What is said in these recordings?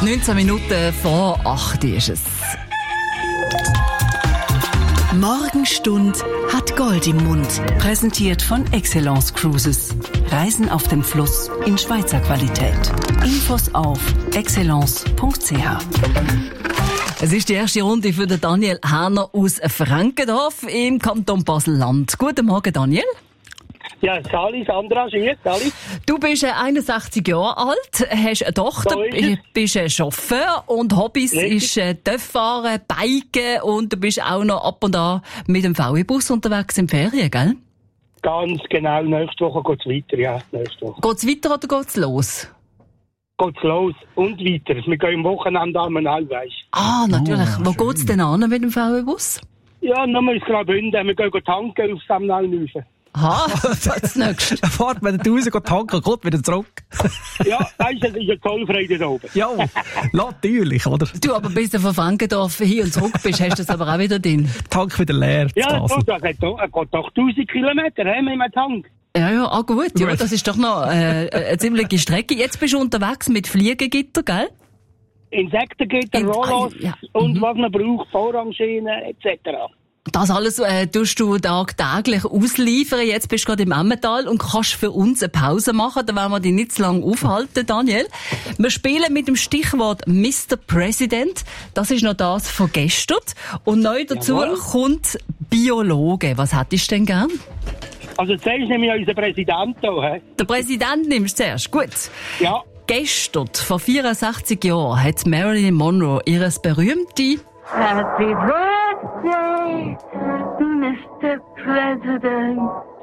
19 Minuten vor 8 ist es. Morgenstund hat Gold im Mund. Präsentiert von Excellence Cruises. Reisen auf dem Fluss in Schweizer Qualität. Infos auf excellence.ch. Es ist die erste Runde für den Daniel Häner aus Frankendorf im Kanton Basel-Land. Guten Morgen, Daniel. Ja, Sali, Sandra, schön, Sali. Du bist 61 Jahre alt, hast eine Tochter, bist ein Chauffeur und Hobbys ist Töffahren, Biken und du bist auch noch ab und an mit dem VW-Bus unterwegs in Ferien, gell? Ganz genau, nächste Woche geht's weiter, ja, nächste Woche. Geht's weiter oder geht's los? Geht's los und weiter. Wir gehen am Wochenende einmal, weisst. Ah, natürlich. Wo geht's denn an mit dem VW-Bus? Ja, nochmal ins Graubünden. Wir gehen tanken auf Samnalnüsen. Aha, das nächste. Fahrt mit den 1000 tanken, kommt wieder zurück. Ja, weisst du, es ist ja zollfrei da oben. Ja, natürlich, oder? Du, aber bis du von Frankendorf hin und zurück bist, hast du das aber auch wieder drin. Tank wieder leer. Ja, das geht doch 1000 Kilometer, mit dem Tank. Ja, gut. Ja, das ist doch noch eine ziemliche Strecke. Jetzt bist du unterwegs mit Fliegengitter, gell? Insektengitter, Rollos und was man braucht, Vorrangschienen etc. Das alles tust du tagtäglich ausliefern. Jetzt bist du gerade im Emmental und kannst für uns eine Pause machen. Da wollen wir dich nicht zu lange aufhalten, Daniel. Wir spielen mit dem Stichwort Mr. President. Das ist noch das von gestern. Und neu dazu kommt Biologe. Was hättest du denn gern? Also zuerst nehme ich unseren Präsidenten hier. Der Präsident nimmst du zuerst. Gut. Ja. Gestern, vor 64 Jahren, hat Marilyn Monroe ihres berühmte Happy birthday, Mr. President.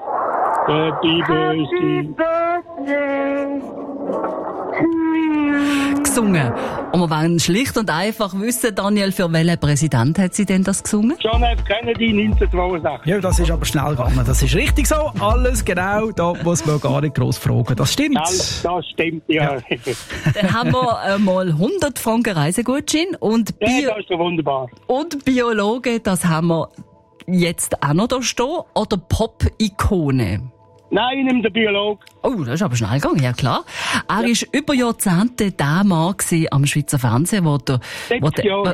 Happy Happy birthday to you. gesungen. Und wir wollen schlicht und einfach wissen, Daniel, für welchen Präsident hat sie denn das gesungen? John F. Kennedy, 1962. Ja, das ist aber schnell gegangen. Das ist richtig so. Alles genau. Da muss man gar nicht gross fragen. Das stimmt. Das stimmt, ja. Dann haben wir mal 100 Franken Reisegutschein und Ja, das ist doch wunderbar. und Biologe, das haben wir jetzt auch noch da stehen. Oder Pop-Ikone. Nein, ich nehme den Biologen. Oh, das ist aber schnell gegangen, ja klar. Er war über Jahrzehnte der Mann am Schweizer Fernsehen, wo der... 6 Jahre.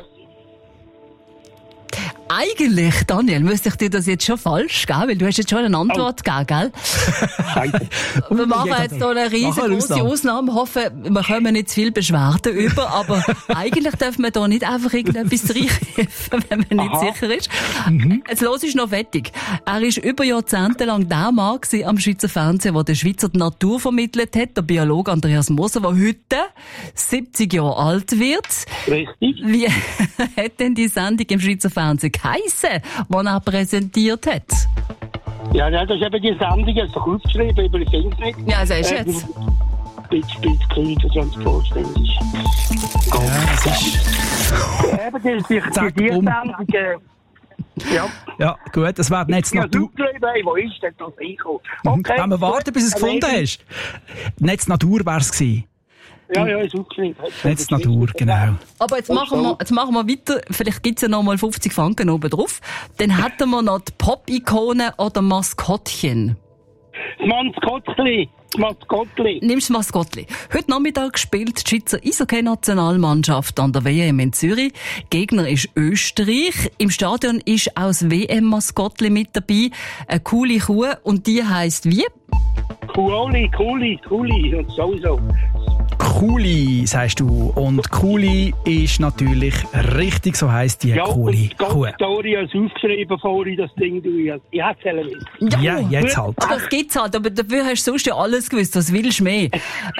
Eigentlich, Daniel, müsste ich dir das jetzt schon falsch geben, weil du hast jetzt schon eine Antwort gegeben, gell? Wir machen jetzt hier eine riesengroße Ausnahme, hoffen, wir kommen nicht zu viel Beschwerden über, aber eigentlich dürfen wir da nicht einfach irgendetwas reinrufen, wenn man nicht sicher ist. Jetzt los ist noch fertig. Er war über Jahrzehnte lang der Mann am Schweizer Fernsehen, der der Schweizer die Natur vermittelt hat, der Biologe Andreas Moser, der heute 70 Jahre alt wird. Richtig. Wie hat denn die Sendung im Schweizer Fernsehen geheissen, die er präsentiert hat? Ja, das ist eben die Sendung, das ist doch aufgeschrieben, aber ich finde es nicht. Ja, sagst du jetzt? Spitz, Kühl, das uns vorstellen ist. Ja, das ist... Eben die Sendung, ja. Ja, gut. Das wäre Netz Natur... Wo ist denn das reingekommen? Okay. Wenn wir warten, bis du es gefunden hast. Netz Natur wäre es gewesen. Ja, ist aufgeschrieben. Netz Natur, genau. Aber jetzt machen wir weiter. Vielleicht gibt's ja noch mal 50 Franken oben drauf. Dann hätten wir noch die Pop-Ikone oder Maskottchen. Das Maskottli. Nimmst du Maskottli. Heute Nachmittag spielt die Schweizer Eishockey-Nationalmannschaft an der WM in Zürich. Gegner ist Österreich. Im Stadion ist auch das WM-Maskottli mit dabei. Eine coole Kuh. Und die heisst wie? Kuli. Und sowieso. Kuli, sagst du. Und Kuli ist natürlich richtig, so heisst die Kuli. Ja, Story ist aufgeschrieben vorhin, das Ding, du. Ich hätte es wissen. Ja, jetzt halt. Das gibt's halt, aber dafür hast du sonst ja alles gewusst. Was willst du mehr?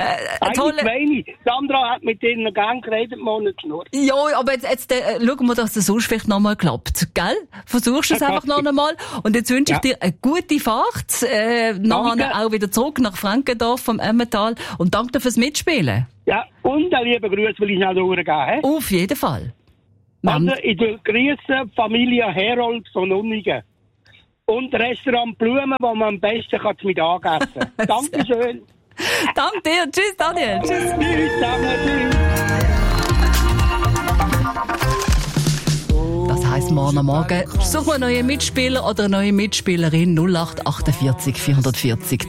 Sandra hat mit denen gern geredet, Monat geschnurrt. Ja, aber jetzt schauen wir, dass das sonst vielleicht noch mal klappt, gell? Versuchst du es einfach noch einmal. Und jetzt wünsche ich dir eine gute Fahrt, nachher auch wieder zurück nach Frankendorf vom Emmental und danke dir fürs Mitspielen. Ja, und einen lieben Gruß will ich noch durchgeben. Auf jeden Fall. Also, ich grüße Familie Herold von Unnigen. Und Restaurant Blumen, wo man am besten zum Mittag essen kann. Dankeschön. Danke dir. Tschüss, Daniel. Tschüss. Tschüss zusammen. Das heisst, morgen am Morgen suchen wir einen neuen Mitspieler oder eine neue Mitspielerin 0848 440